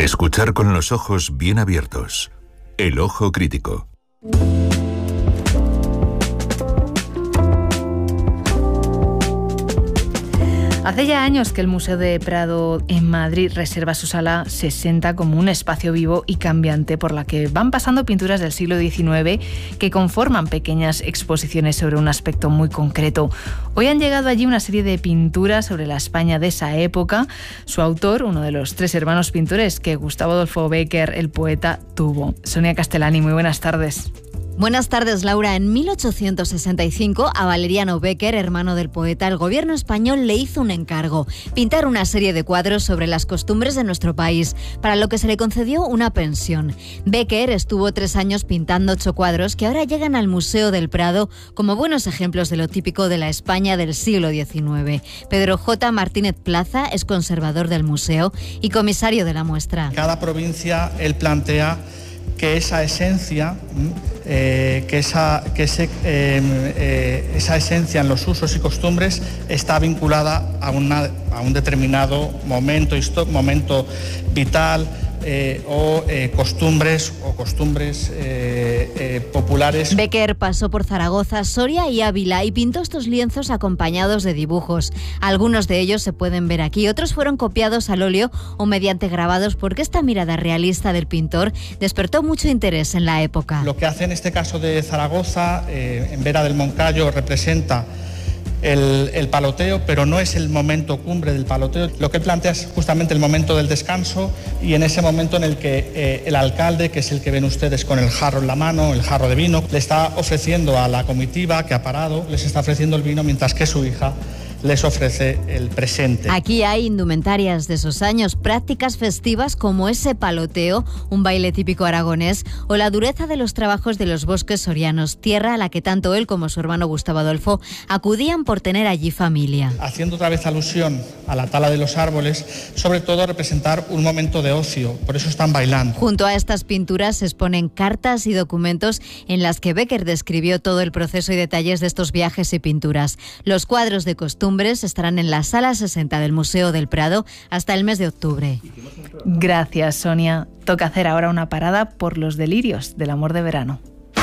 Escuchar con los ojos bien abiertos. El ojo crítico. Hace ya años que el Museo de Prado en Madrid reserva su sala 60 como un espacio vivo y cambiante por la que van pasando pinturas del siglo XIX que conforman pequeñas exposiciones sobre un aspecto muy concreto. Hoy han llegado allí una serie de pinturas sobre la España de esa época. Su autor, uno de los 3 hermanos pintores que Gustavo Adolfo Bécquer, el poeta, tuvo. Sonia Castellani, muy buenas tardes. Buenas tardes, Laura. En 1865, a Valeriano Bécquer, hermano del poeta, el gobierno español le hizo un encargo: pintar una serie de cuadros sobre las costumbres de nuestro país, para lo que se le concedió una pensión. Bécquer estuvo 3 años pintando 8 cuadros que ahora llegan al Museo del Prado como buenos ejemplos de lo típico de la España del siglo XIX. Pedro J. Martínez Plaza es conservador del museo y comisario de la muestra. Cada provincia él plantea que esa esencia, esa esencia en los usos y costumbres está vinculada a un determinado momento vital o costumbres populares. Bécquer pasó por Zaragoza, Soria y Ávila y pintó estos lienzos acompañados de dibujos. Algunos de ellos se pueden ver aquí, otros fueron copiados al óleo o mediante grabados, porque esta mirada realista del pintor despertó mucho interés en la época. Lo que hace en este caso de Zaragoza, en Vera del Moncayo, representa el paloteo, pero no es el momento cumbre del paloteo. Lo que él plantea es justamente el momento del descanso, y en ese momento en el que el alcalde, que es el que ven ustedes con el jarro en la mano, el jarro de vino, le está ofreciendo a la comitiva que ha parado, les está ofreciendo el vino, mientras que su hija les ofrece el presente. Aquí hay indumentarias de esos años, prácticas festivas como ese paloteo, un baile típico aragonés, o la dureza de los trabajos de los bosques sorianos, tierra a la que tanto él como su hermano Gustavo Adolfo acudían por tener allí familia. Haciendo otra vez alusión a la tala de los árboles, sobre todo representar un momento de ocio, por eso están bailando. Junto a estas pinturas se exponen cartas y documentos en las que Bécquer describió todo el proceso y detalles de estos viajes y pinturas. Los cuadros de costumbre estarán en la sala 60 del Museo del Prado hasta el mes de octubre. Gracias, Sonia. Toca hacer ahora una parada por los delirios del amor de verano.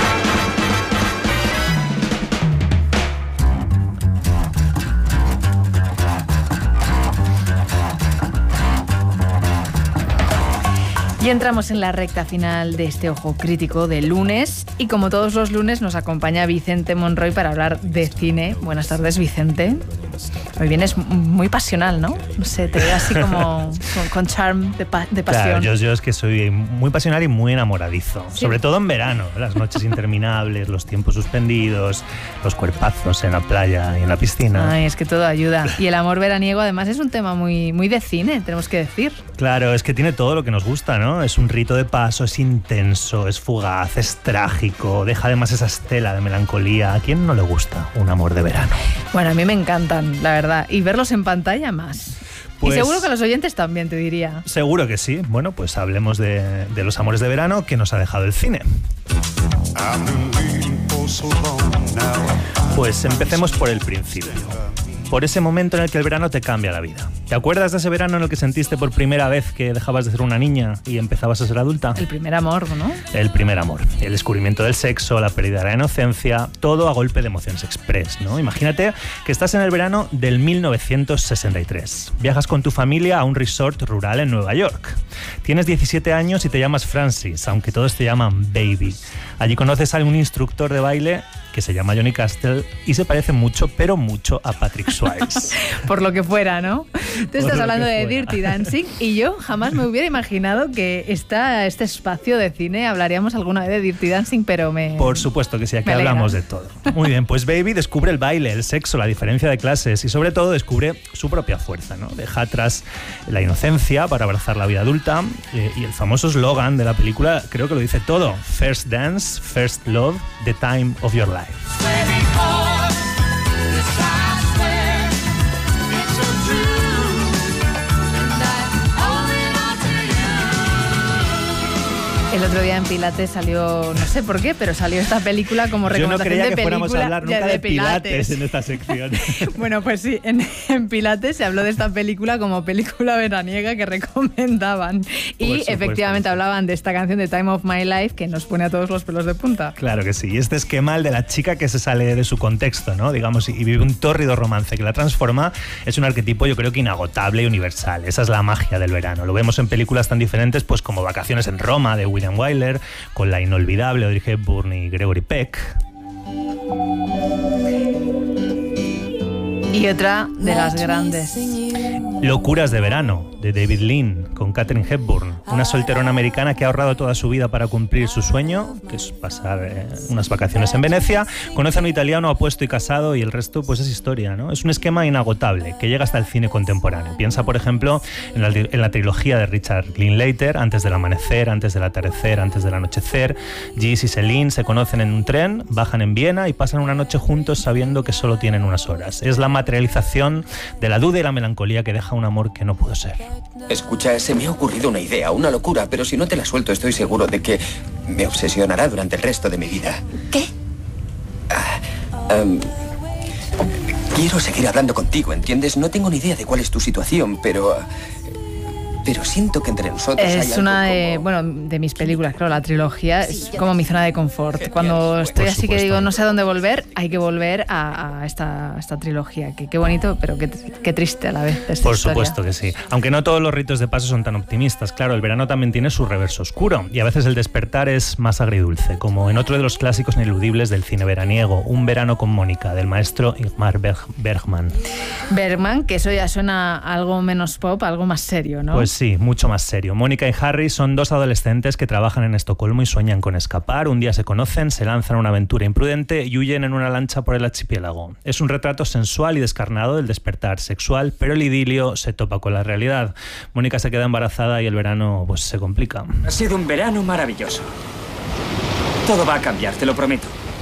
Y entramos en la recta final de este Ojo Crítico del lunes, y como todos los lunes nos acompaña Vicente Monroy para hablar de cine. Buenas tardes, Vicente. Hoy vienes muy pasional, ¿no? No sé, te veo así como con charm de pasión. Claro, yo es que soy muy pasional y muy enamoradizo. ¿Sí? Sobre todo en verano, las noches interminables, los tiempos suspendidos, los cuerpazos en la playa y en la piscina. Ay, es que todo ayuda. Y el amor veraniego además es un tema muy de cine, tenemos que decir. Claro, es que tiene todo lo que nos gusta, ¿no? Es un rito de paso, es intenso, es fugaz, es trágico, deja además esa estela de melancolía. ¿A quién no le gusta un amor de verano? Bueno, a mí me encantan, la verdad, y verlos en pantalla más. Pues, y seguro que a los oyentes también, te diría. Seguro que sí. Bueno, pues hablemos de los amores de verano que nos ha dejado el cine. Pues empecemos por el principio. Por ese momento en el que el verano te cambia la vida. ¿Te acuerdas de ese verano en el que sentiste por primera vez que dejabas de ser una niña y empezabas a ser adulta? El primer amor, ¿no? El primer amor. El descubrimiento del sexo, la pérdida de la inocencia, todo a golpe de emociones express, ¿no? Imagínate que estás en el verano del 1963. Viajas con tu familia a un resort rural en Nueva York. Tienes 17 años y te llamas Francis, aunque todos te llaman Baby. Allí conoces a un instructor de baile que se llama Johnny Castle y se parece mucho, pero mucho a Patrick Swayze. Por lo que fuera, ¿no? Tú estás hablando de Dirty Dancing y yo jamás me hubiera imaginado que este espacio de cine hablaríamos alguna vez de Dirty Dancing, pero Por supuesto que sí, aquí hablamos de todo. Muy bien, pues Baby descubre el baile, el sexo, la diferencia de clases y sobre todo descubre su propia fuerza, ¿no? Deja atrás la inocencia para abrazar la vida adulta y el famoso eslogan de la película creo que lo dice todo: First Dance, First Love, The Time of Your Life. El otro día en Pilates salió, no sé por qué, pero salió esta película como recomendación de película. Yo no creía que fuéramos a hablar nunca de Pilates en esta sección. Bueno, pues sí, en Pilates se habló de esta película como película veraniega que recomendaban. Y efectivamente hablaban de esta canción de Time of My Life que nos pone a todos los pelos de punta. Claro que sí. Y este esquema, el de la chica que se sale de su contexto, ¿no? Digamos, y vive un tórrido romance que la transforma, es un arquetipo yo creo que inagotable y universal. Esa es la magia del verano. Lo vemos en películas tan diferentes pues como Vacaciones en Roma de William Wyler, con la inolvidable Audrey Hepburn y Gregory Peck. Y otra de las grandes. Locuras de verano, de David Lean, con Katharine Hepburn, una solterona americana que ha ahorrado toda su vida para cumplir su sueño, que es pasar unas vacaciones en Venecia. Conoce a un italiano apuesto y casado y el resto pues es historia, ¿no? Es un esquema inagotable que llega hasta el cine contemporáneo. Piensa, por ejemplo, en la trilogía de Richard Linklater, Antes del amanecer, Antes del atardecer, Antes del anochecer. Gis y Celine se conocen en un tren, bajan en Viena y pasan una noche juntos sabiendo que solo tienen unas horas. Es la materialización de la duda y la melancolía que deja un amor que no pudo ser. Escucha, se me ha ocurrido una idea, una locura, pero si no te la suelto estoy seguro de que me obsesionará durante el resto de mi vida. ¿Qué? Quiero seguir hablando contigo, ¿entiendes? No tengo ni idea de cuál es tu situación, pero siento que entre nosotros es una de mis películas, claro, la trilogía es como mi zona de confort. Genial. Cuando estoy Por así supuesto. que digo no sé a dónde volver, hay que volver a esta trilogía. Qué bonito, pero qué triste a la vez esta Por historia. supuesto que sí. Aunque no todos los ritos de paso son tan optimistas. Claro, el verano también tiene su reverso oscuro y a veces el despertar es más agridulce, como en otro de los clásicos ineludibles del cine veraniego, Un verano con Mónica, del maestro Ingmar Bergman. Bergman, que eso ya suena algo menos pop, algo más serio, ¿no? Pues sí, mucho más serio. Mónica y Harry son dos adolescentes que trabajan en Estocolmo y sueñan con escapar. Un día se conocen, se lanzan a una aventura imprudente y huyen en una lancha por el archipiélago. Es un retrato sensual y descarnado del despertar sexual, pero el idilio se topa con la realidad. Mónica se queda embarazada y el verano pues se complica. Ha sido un verano maravilloso. Todo va a cambiar, te lo prometo.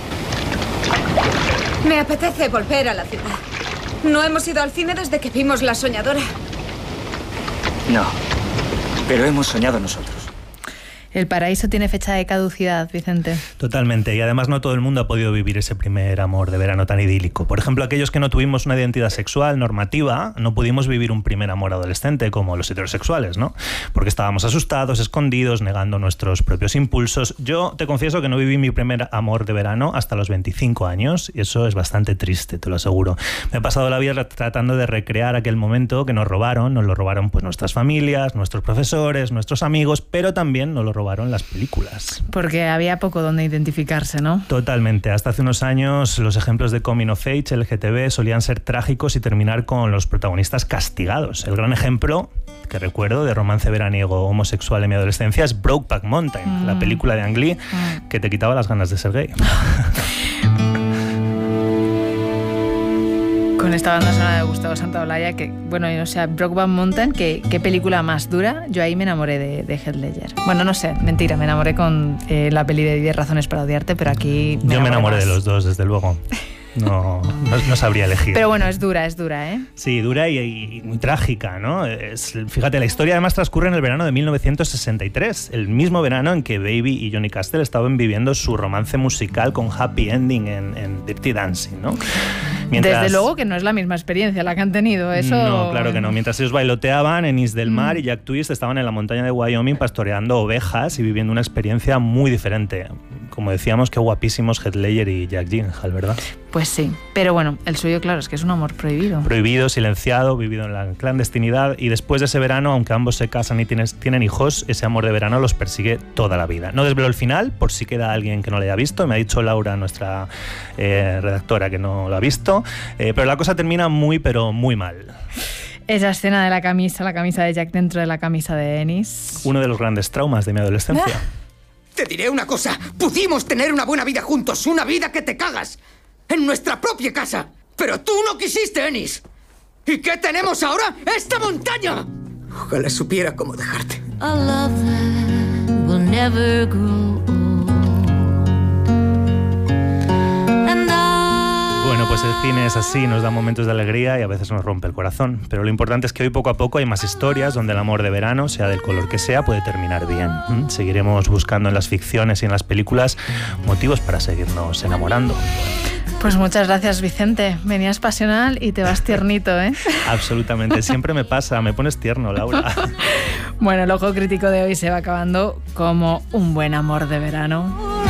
Me apetece volver a la ciudad. No hemos ido al cine desde que vimos La Soñadora. No, pero hemos soñado nosotros. El paraíso tiene fecha de caducidad, Vicente. Totalmente, y además no todo el mundo ha podido vivir ese primer amor de verano tan idílico. Por ejemplo, aquellos que no tuvimos una identidad sexual normativa, no pudimos vivir un primer amor adolescente como los heterosexuales, ¿no? Porque estábamos asustados, escondidos, negando nuestros propios impulsos. Yo te confieso que no viví mi primer amor de verano hasta los 25 años, y eso es bastante triste, te lo aseguro. Me he pasado la vida tratando de recrear aquel momento que nos lo robaron pues nuestras familias, nuestros profesores, nuestros amigos, pero también nos lo robaron las películas. Porque había poco donde identificarse, ¿no? Totalmente. Hasta hace unos años los ejemplos de Coming of Age, LGTB, solían ser trágicos y terminar con los protagonistas castigados. El gran ejemplo que recuerdo de romance veraniego homosexual en mi adolescencia es Brokeback Mountain, la película de Ang Lee que te quitaba las ganas de ser gay. Con esta banda sonora de Gustavo Santaolalla, que, bueno, o sea, Brokeback Mountain, qué película más dura. Yo ahí me enamoré de Heath Ledger. Bueno, no sé, mentira, me enamoré con la peli de 10 razones para odiarte, pero aquí Yo me enamoré más de los dos, desde luego. No sabría elegir. Pero bueno, es dura, ¿eh? Sí, dura y muy trágica, ¿no? Fíjate, la historia además transcurre en el verano de 1963, el mismo verano en que Baby y Johnny Castle estaban viviendo su romance musical con happy ending en Dirty Dancing, ¿no? Desde luego que no es la misma experiencia la que han tenido, eso... No, claro que no. Mientras ellos bailoteaban en Is del Mar y Jack Twist estaban en la montaña de Wyoming pastoreando ovejas y viviendo una experiencia muy diferente. Como decíamos, qué guapísimos Heath Ledger y Jack Gyllenhaal, ¿verdad? Pues sí, pero bueno, el suyo, claro, es que es un amor prohibido. Prohibido, silenciado, vivido en la clandestinidad, y después de ese verano, aunque ambos se casan y tienen hijos, ese amor de verano los persigue toda la vida. No desvelo el final, por si queda alguien que no lo haya visto. Me ha dicho Laura, nuestra redactora, que no lo ha visto, pero la cosa termina muy, pero muy mal. Esa escena de la camisa de Jack dentro de la camisa de Ennis. Uno de los grandes traumas de mi adolescencia. Te diré una cosa. Pudimos tener una buena vida juntos, una vida que te cagas. En nuestra propia casa. Pero tú no quisiste, Ennis. ¿Y qué tenemos ahora? ¡Esta montaña! Ojalá supiera cómo dejarte. A love that will never grow old. Bueno, pues el cine es así, nos da momentos de alegría y a veces nos rompe el corazón. Pero lo importante es que hoy poco a poco hay más historias donde el amor de verano, sea del color que sea, puede terminar bien. Seguiremos buscando en las ficciones y en las películas motivos para seguirnos enamorando. Pues muchas gracias, Vicente. Venías pasional y te vas tiernito, ¿eh? Absolutamente, siempre me pasa, me pones tierno, Laura. Bueno, el ojo crítico de hoy se va acabando como un buen amor de verano.